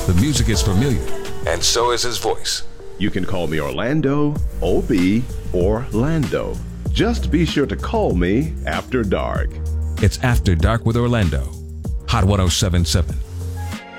The music is familiar, and so is his voice. You can call me Orlando, OB, or Lando. Just be sure to call me after dark. It's After Dark with Orlando. Hot 107.7.